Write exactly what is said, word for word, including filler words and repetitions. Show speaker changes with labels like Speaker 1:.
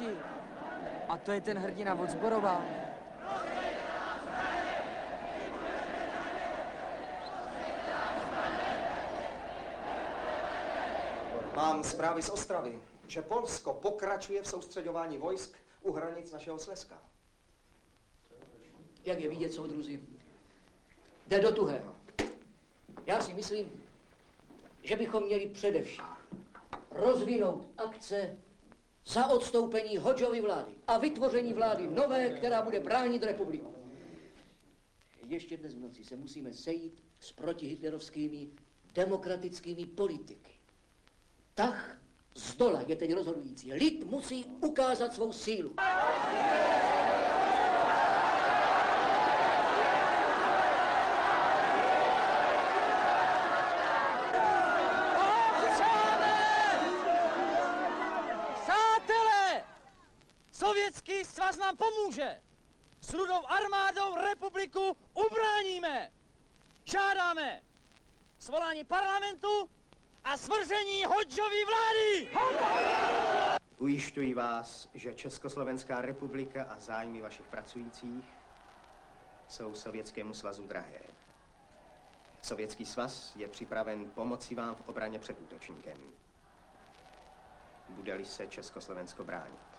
Speaker 1: poušti. A to je ten hrdina od Zborova.
Speaker 2: Mám zprávy z Ostravy, že Polsko pokračuje v soustředování vojsk u hranic našeho Slezska.
Speaker 3: Jak je vidět, soudruzi, jde do tuhého. Já si myslím, že bychom měli především rozvinout akce za odstoupení Hodžovy vlády a vytvoření vlády nové, která bude bránit republiku. Ještě dnes v noci se musíme sejít s protihitlerovskými demokratickými politiky. Tah z dola je teď rozhodující. Lid musí ukázat svou sílu.
Speaker 1: Sovětský svaz nám pomůže. S Rudou armádou republiku ubráníme. Žádáme svolání parlamentu a svržení Hodžovy vlády.
Speaker 4: Ujišťuji vás, že Československá republika a zájmy vašich pracujících jsou Sovětskému svazu drahé. Sovětský svaz je připraven pomoci vám v obraně před útočníkem. Bude-li se Československo bránit.